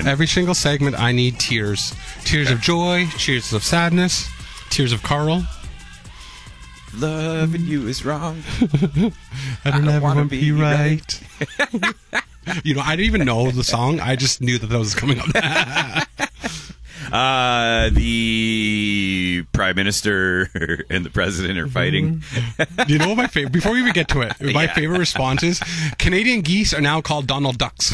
Every single segment, I need tears. Tears of joy, tears of sadness, tears of Carl. Loving you is wrong. I don't ever want to be right. You know, I didn't even know the song. I just knew that was coming up. The Prime Minister and the President are fighting. You know what my favorite? Before we even get to it, my favorite response is Canadian geese are now called Donald Ducks.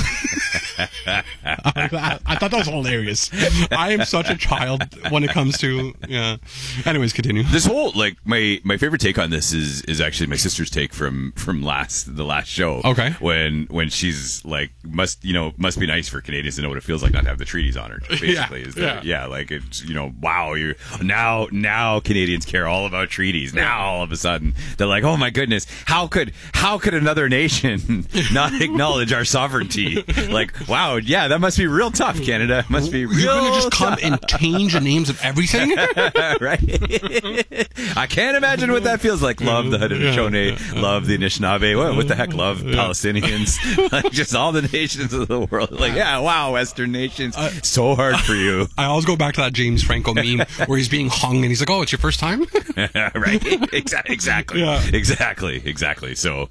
I thought that was hilarious. I am such a child when it comes to Anyways, continue. This whole my favorite take on this is actually my sister's take from the last show. Okay. When she's like must be nice for Canadians to know what it feels like not to have the treaties honored. Basically, like it's wow, you now Canadians care all about treaties. Now all of a sudden they're like, oh my goodness, how could another nation not acknowledge our sovereignty? Like, wow, yeah, that must be real tough, Canada. Must be real. You're gonna just come and change the names of everything, right? I can't imagine what that feels like. Love the Haudenosaunee, love the Anishinaabe. What the heck? Love Palestinians. Like, just all the nations of the world. Like, wow, Western nations. So hard for you. I always go back to that James Franco meme where he's being hung and he's like, "Oh, it's your first time." Right? Exactly. Yeah. Exactly. So,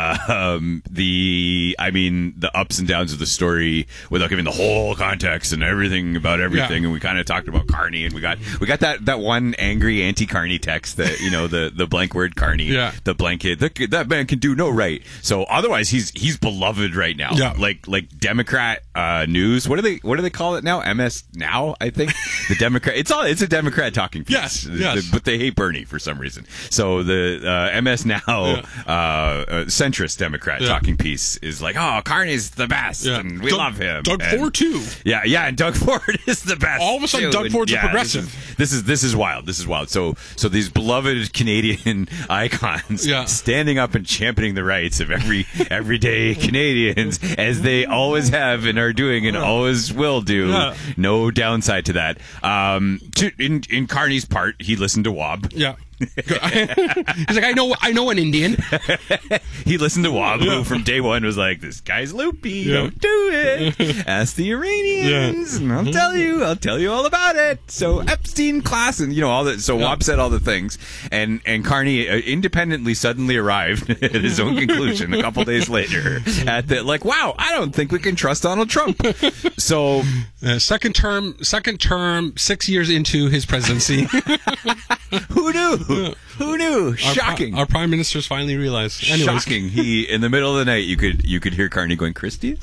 the ups and downs of the story without giving the whole context and everything about everything, and we kind of talked about Carney, and we got that one angry anti-Carney text that the blank word Carney, the blanket that man can do no right. So otherwise he's beloved right now. Yeah. Like Democrat news. What do they call it now? MS Now, I think. The Democrat. It's a Democrat talking piece. Yes. But they hate Bernie for some reason. So the MS Now centrist Democrat talking piece is like, oh, Carney's the best, and we love him. Doug Ford too. Yeah, and Doug Ford is the best. All of a sudden, Doug Ford's a progressive. This is wild. This is wild. So these beloved Canadian icons standing up and championing the rights of everyday Canadians, as they always have and are doing and always will do. Yeah. No downside to that. In Carney's part, he listened to WAB. Yeah. He's like, I know an Indian. He listened to WAB, who from day one was like, this guy's loopy, don't do it. Ask the Iranians, and I'll tell you all about it. So Epstein, class, and all that. So WAB said all the things, and Carney independently suddenly arrived at his own conclusion a couple days later at the wow, I don't think we can trust Donald Trump. So second term, 6 years into his presidency. Who knew? Who knew? Shocking. Our prime minister's finally realized. Anyways. Shocking. He, in the middle of the night, you could hear Carney going, Christia,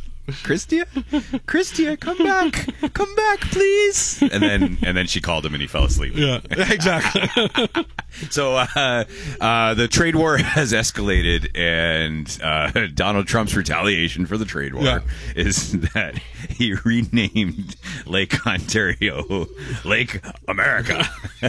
come back, please. And then she called him, and he fell asleep. Yeah, exactly. So the trade war has escalated, and Donald Trump's retaliation for the trade war is that he renamed Lake Ontario Lake America.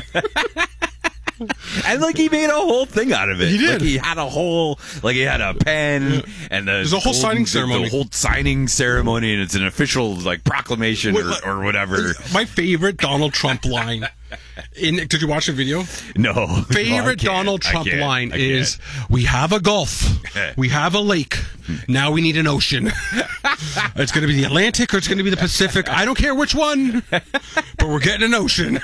And he made a whole thing out of it. He did. He had he had a pen and there's a whole signing ceremony. The whole signing ceremony, and it's an official proclamation or whatever. My favorite Donald Trump line. Did you watch the video? No. Favorite Donald Trump line is, "We have a Gulf, we have a lake, now we need an ocean. It's going to be the Atlantic or it's going to be the Pacific. I don't care which one, but we're getting an ocean."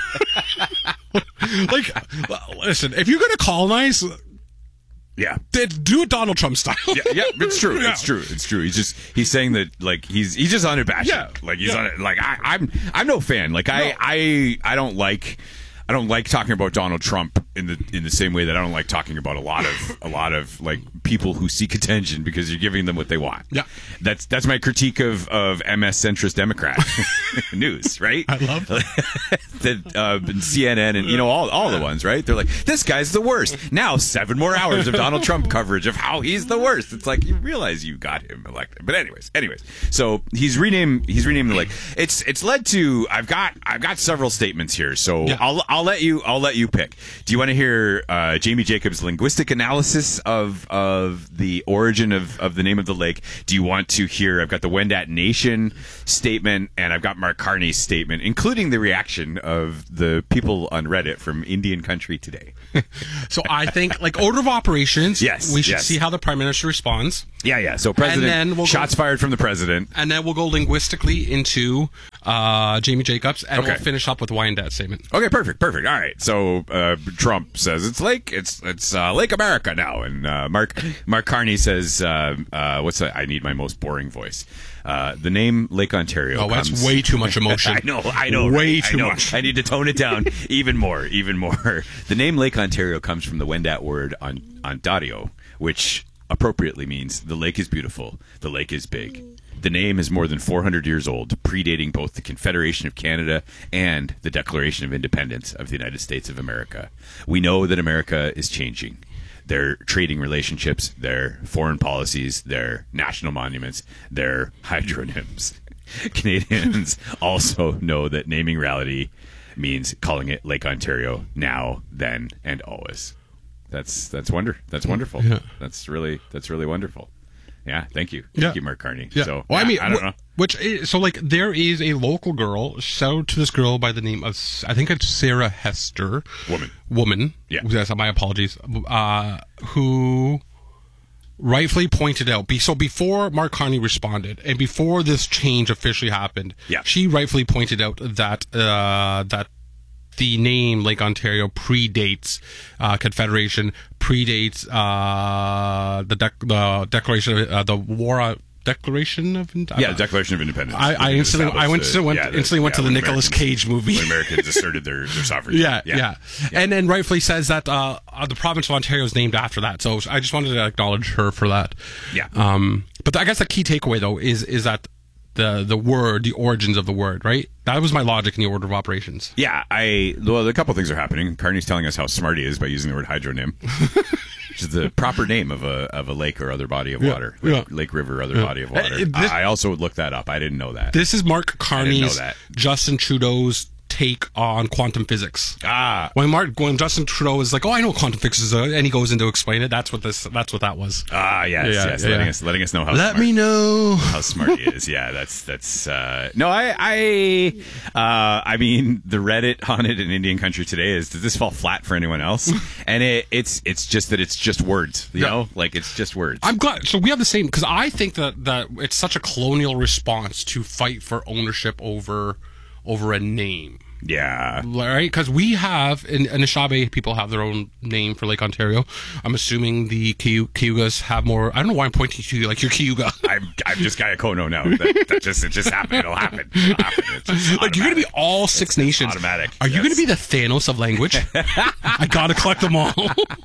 Listen, if you're going to colonize, do it Donald Trump style. It's true. It's true. He's saying that he's just unabashed. He's on it. I'm no fan. I don't like talking about Donald Trump in the same way that I don't like talking about a lot of people who seek attention because you're giving them what they want. Yeah. That's my critique of MS centrist Democrat news, right? I love that. CNN and all the ones, right? They're like, this guy's the worst. Now 7 more hours of Donald Trump coverage of how he's the worst. It's like, you realize you got him elected. But anyways. So he's renamed the lake. It's led to I've got several statements here. So I'll let you pick. Do you want to hear Jamie Jacobs' linguistic analysis of the origin of the name of the lake? Do you want to hear? I've got the Wendat Nation statement, and I've got Mark Carney's statement, including the reaction of the people on Reddit from Indian Country Today. So I think, order of operations, we should see how the Prime Minister responds. Yeah. So president, shots fired from the president. And then we'll go linguistically into Jamie Jacobs, and we'll finish up with Wyandotte statement. Okay, perfect. All right. So Trump says it's Lake America now, and Mark Carney says, "What's that? I need my most boring voice." The name Lake Ontario. Oh, that's way too much emotion. I know. Way too much. I need to tone it down even more. The name Lake Ontario comes from the Wendat word Ontario, which appropriately means the lake is beautiful, the lake is big. The name is more than 400 years old, predating both the Confederation of Canada and the Declaration of Independence of the United States of America. We know that America is changing. Their trading relationships, their foreign policies, their national monuments, their hydronyms. Canadians also know that naming reality means calling it Lake Ontario now, then, and always. That's wonderful. Yeah. That's really wonderful. Yeah, thank you. Yeah. Thank you, Mark Carney. Yeah. So, well, I mean, I don't know. There is a local girl, shout out to this girl by the name of, I think it's Sarah Hester. Woman. Yeah. Yes, my apologies. Who rightfully pointed out, so before Mark Carney responded, and before this change officially happened, she rightfully pointed out that that the name Lake Ontario predates Confederation, predates the Declaration of the War. Declaration of Independence. Yeah, the Declaration of Independence. I instantly went to the Nicolas Cage movie when Americans asserted their sovereignty. Yeah. And then rightfully says that the province of Ontario is named after that. So I just wanted to acknowledge her for that. Yeah. But I guess the key takeaway though is that the origins of the word, right? That was my logic in the order of operations. Yeah, a couple things are happening. Carney's telling us how smart he is by using the word hydronym, which is the proper name of a lake or other body of water. Lake, river, other body of water. I also looked that up. I didn't know that. This is Mark Carney's, Justin Trudeau's take on quantum physics. When Justin Trudeau is like, "Oh, I know what quantum physics is," and he goes in to explain it. That's what that was. Yes. Letting us know how. Let me know how smart he is. Yeah, that's. No, I mean, the Reddit on it in Indian country today is, does this fall flat for anyone else? And it's just that it's just words. You know, like it's just words. I'm glad. So we have the same, because I think that it's such a colonial response to fight for ownership over a name. Yeah. Right? Because we have, in Anishinaabe, people have their own name for Lake Ontario. I'm assuming the Cayugas have more. I don't know why I'm pointing to you like you're Cayuga. I'm just Gayakono now. It just happened. It'll happen. Like, you're going to be all Six Nations. Automatic. Are you going to be the Thanos of language? I got to collect them all.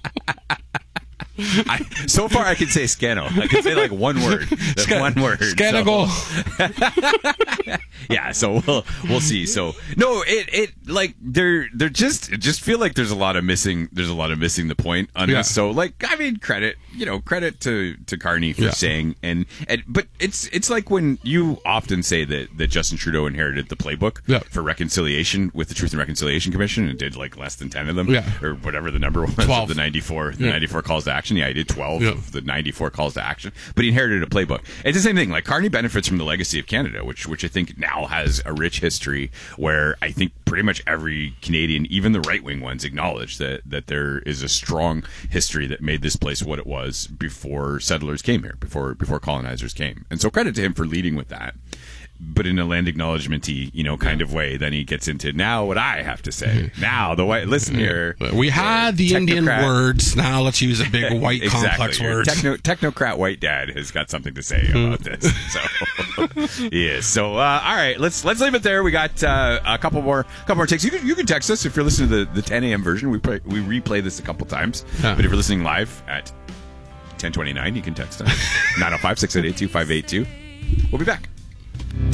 So far, I can say Scano. I can say like one word. One word. Scanago. So. Yeah. So we'll see. So no, it like it just feel like there's a lot of missing the point on this. So like, I mean, credit to Carney for saying but it's like when you often say that Justin Trudeau inherited the playbook for reconciliation with the Truth and Reconciliation Commission and did like less than 10 of them or whatever the number was 12. of the 94 calls to action. Yeah, he did 12 of the 94 calls to action, but he inherited a playbook. It's the same thing. Like, Carney benefits from the legacy of Canada, which I think now has a rich history where I think pretty much every Canadian, even the right-wing ones, acknowledge that there is a strong history that made this place what it was before settlers came here, before colonizers came. And so credit to him for leading with that. But in a land acknowledgement-y, kind of way, then he gets into now what I have to say. Now, listen here. We had the Indian words. Now let's use a big white complex word. Technocrat white dad has got something to say about this. So, yeah. So, all right, let's leave it there. We got a couple more takes. You can text us if you're listening to the 10 a.m. version. We replay this a couple times. But if you're listening live at 10:29, you can text us 905-688-2582. We'll be back.